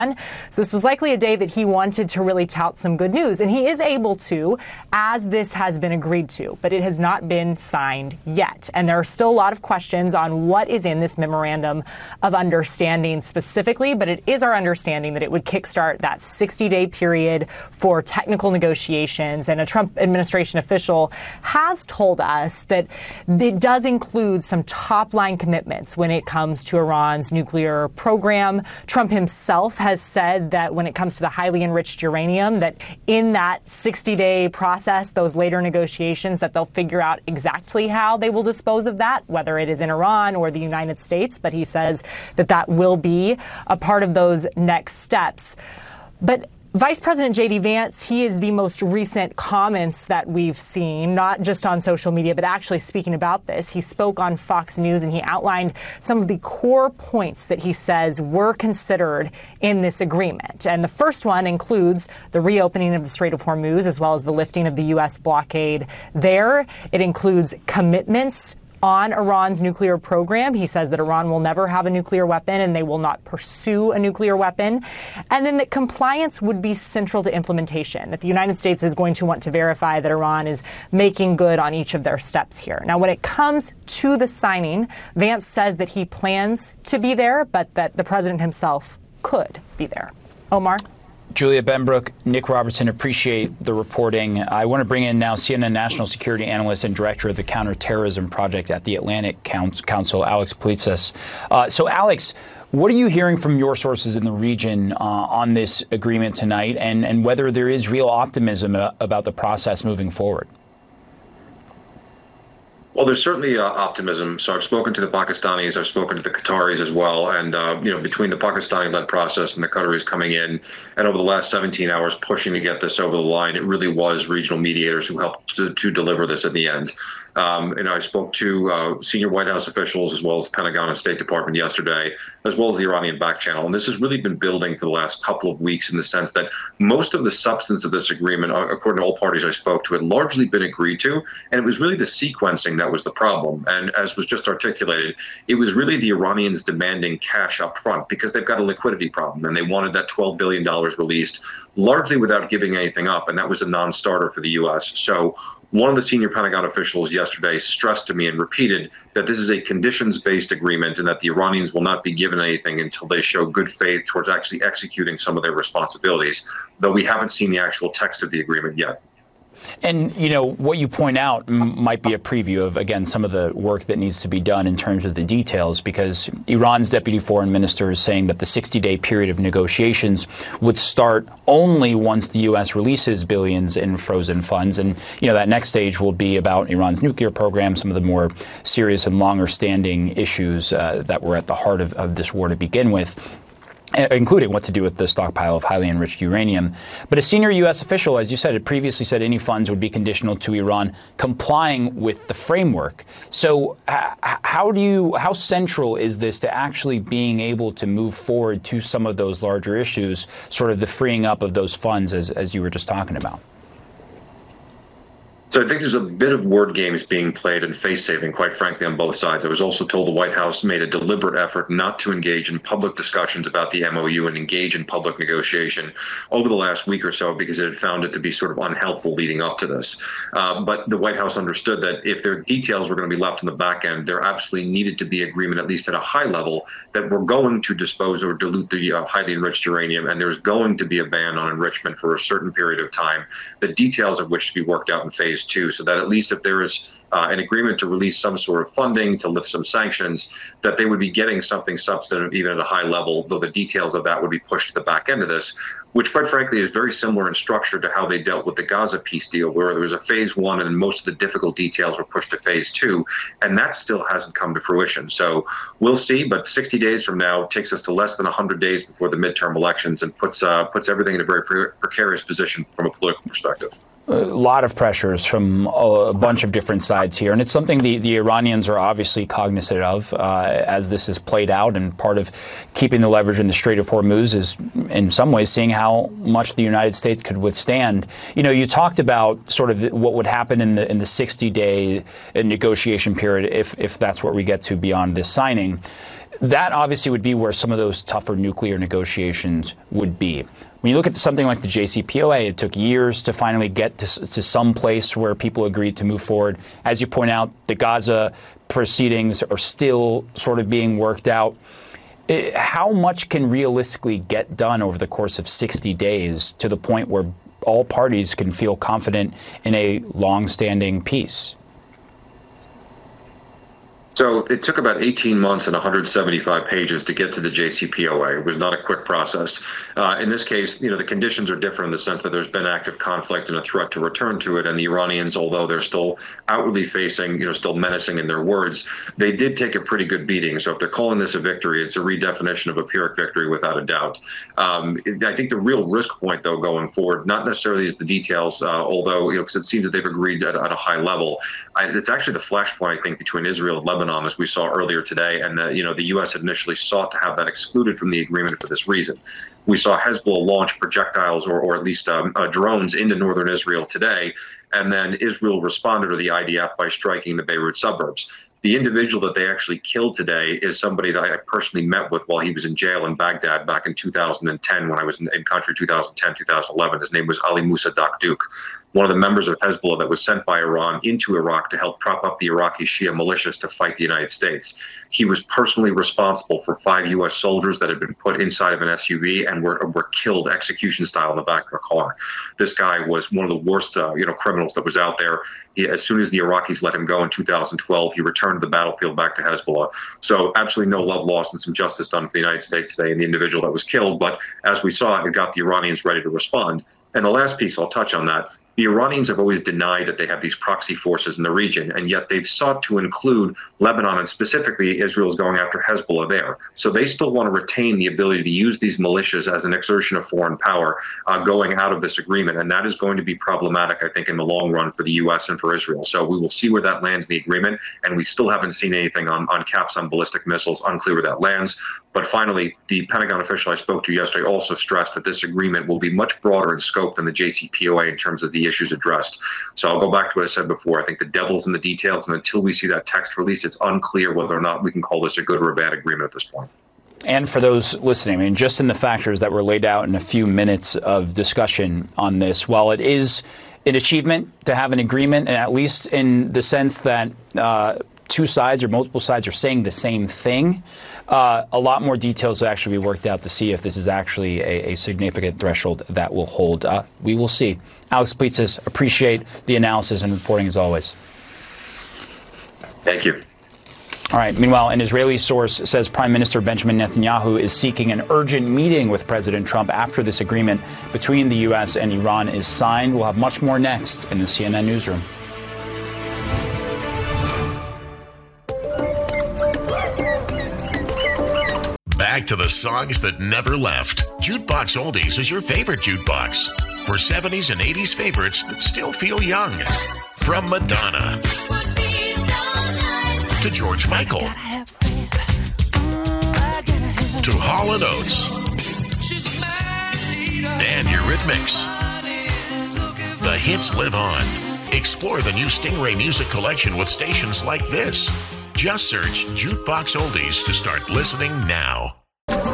So this was likely a day that he wanted to really tout some good news, and he is able to, as this has been agreed to, but it has not been signed yet. And there are still a lot of questions on what is in this memorandum of understanding specifically, but it is our understanding that it would kickstart that 60-day period for technical negotiations. And a Trump administration official has told us that it does include some top-line commitments when it comes to Iran's nuclear program. Trump himself has said that when it comes to the highly enriched uranium, that in that 60-day process, those later negotiations, that they'll figure out exactly how they will dispose of that, whether it is in Iran or the United States. But he says that that will be a part of those next steps. But Vice President J.D. Vance, he is the most recent comments that we've seen, not just on social media, but actually speaking about this. He spoke on Fox News and he outlined some of the core points that he says were considered in this agreement. And the first one includes the reopening of the Strait of Hormuz, as well as the lifting of the U.S. blockade there. It includes commitments on Iran's nuclear program. He says that Iran will never have a nuclear weapon and they will not pursue a nuclear weapon. And then that compliance would be central to implementation, that the United States is going to want to verify that Iran is making good on each of their steps here. Now, when it comes to the signing, Vance says that he plans to be there, but that the president himself could be there. Omar? Julia Benbrook, Nick Robertson, appreciate the reporting. I want to bring in now CNN national security analyst and director of the Counterterrorism Project at the Atlantic Council, Alex Politzis. So, Alex, what are you hearing from your sources in the region on this agreement tonight, and whether there is real optimism about the process moving forward? Well, there's certainly optimism. So I've spoken to the Pakistanis, I've spoken to the Qataris as well. And, between the Pakistani-led process and the Qataris coming in, and over the last 17 hours pushing to get this over the line, it really was regional mediators who helped to deliver this at the end. I spoke to senior White House officials as well as Pentagon and State Department yesterday, as well as the Iranian back channel. And this has really been building for the last couple of weeks in the sense that most of the substance of this agreement, according to all parties I spoke to, had largely been agreed to. And it was really the sequencing that was the problem. And as was just articulated, it was really the Iranians demanding cash up front because they've got a liquidity problem and they wanted that $12 billion released largely without giving anything up. And that was a non-starter for the U.S. So one of the senior Pentagon officials yesterday stressed to me and repeated that this is a conditions-based agreement and that the Iranians will not be given anything until they show good faith towards actually executing some of their responsibilities, though we haven't seen the actual text of the agreement yet. And, what you point out might be a preview of, again, some of the work that needs to be done in terms of the details, because Iran's deputy foreign minister is saying that the 60-day period of negotiations would start only once the U.S. releases billions in frozen funds. And, that next stage will be about Iran's nuclear program, some of the more serious and longer-standing issues that were at the heart of this war to begin with, including what to do with the stockpile of highly enriched uranium. But a senior U.S. official, as you said, had previously said any funds would be conditional to Iran complying with the framework. So how central is this to actually being able to move forward to some of those larger issues, sort of the freeing up of those funds as you were just talking about? So I think there's a bit of word games being played and face-saving, quite frankly, on both sides. I was also told the White House made a deliberate effort not to engage in public discussions about the MOU and engage in public negotiation over the last week or so because it had found it to be sort of unhelpful leading up to this. But the White House understood that if their details were going to be left in the back end, there absolutely needed to be agreement, at least at a high level, that we're going to dispose or dilute the highly enriched uranium, and there's going to be a ban on enrichment for a certain period of time, the details of which to be worked out in phase two, so that at least if there is an agreement to release some sort of funding, to lift some sanctions, that they would be getting something substantive even at a high level, though the details of that would be pushed to the back end of this, which quite frankly is very similar in structure to how they dealt with the Gaza peace deal, where there was a phase one and most of the difficult details were pushed to phase two, and that still hasn't come to fruition. So we'll see, but 60 days from now takes us to less than 100 days before the midterm elections and puts everything in a very precarious position from a political perspective. A lot of pressures from a bunch of different sides here. And it's something the Iranians are obviously cognizant of as this is played out. And part of keeping the leverage in the Strait of Hormuz is, in some ways, seeing how much the United States could withstand. You talked about sort of what would happen in the 60-day negotiation period if that's what we get to beyond this signing. that obviously would be where some of those tougher nuclear negotiations would be. When you look at something like the JCPOA, it took years to finally get to some place where people agreed to move forward. As you point out, the Gaza proceedings are still sort of being worked out. How much can realistically get done over the course of 60 days to the point where all parties can feel confident in a long-standing peace? So it took about 18 months and 175 pages to get to the JCPOA. It was not a quick process. In this case, the conditions are different in the sense that there's been active conflict and a threat to return to it. And the Iranians, although they're still outwardly facing, still menacing in their words, they did take a pretty good beating. So if they're calling this a victory, it's a redefinition of a Pyrrhic victory without a doubt. I think the real risk point, though, going forward, not necessarily is the details, although, because it seems that they've agreed at a high level. It's actually the flashpoint, I think, between Israel and Lebanon, as we saw earlier today, and the U.S. had initially sought to have that excluded from the agreement for this reason. We saw Hezbollah launch projectiles or at least drones into northern Israel today, and then Israel responded to the IDF by striking the Beirut suburbs. The individual that they actually killed today is somebody that I personally met with while he was in jail in Baghdad back in 2010 when I was in country, 2010, 2011. His name was Ali Musa Dakduk, one of the members of Hezbollah that was sent by Iran into Iraq to help prop up the Iraqi Shia militias to fight the United States. He was personally responsible for 5 U.S. soldiers that had been put inside of an SUV and were killed execution style in the back of a car. This guy was one of the worst, criminals that was out there. As soon as the Iraqis let him go in 2012, he returned to the battlefield back to Hezbollah. So absolutely no love lost and some justice done for the United States today and the individual that was killed. But as we saw, it got the Iranians ready to respond. And the last piece, I'll touch on that. The Iranians have always denied that they have these proxy forces in the region, and yet they've sought to include Lebanon, and specifically Israel is going after Hezbollah there. So they still want to retain the ability to use these militias as an exertion of foreign power going out of this agreement, and that is going to be problematic, I think, in the long run for the U.S. and for Israel. So we will see where that lands in the agreement, and we still haven't seen anything on caps on ballistic missiles, unclear where that lands. But finally, the Pentagon official I spoke to yesterday also stressed that this agreement will be much broader in scope than the JCPOA in terms of the issues addressed. So I'll go back to what I said before. I think the devil's in the details, and until we see that text release, it's unclear whether or not we can call this a good or a bad agreement at this point. And for those listening, just in the factors that were laid out in a few minutes of discussion on this, while it is an achievement to have an agreement, and at least in the sense that two sides or multiple sides are saying the same thing, a lot more details will actually be worked out to see if this is actually a significant threshold that will hold. We will see. Alex Plitzis, appreciate the analysis and reporting as always. Thank you. All right. Meanwhile, an Israeli source says Prime Minister Benjamin Netanyahu is seeking an urgent meeting with President Trump after this agreement between the U.S. and Iran is signed. We'll have much more next in the CNN Newsroom. Back to the songs that never left. Jukebox Oldies is your favorite jukebox for 70s and 80s favorites that still feel young. From Madonna to George Michael to Hall & Oates and Eurythmics. The hits live on. Explore the new Stingray Music Collection with stations like this. Just search Jukebox Oldies to start listening now.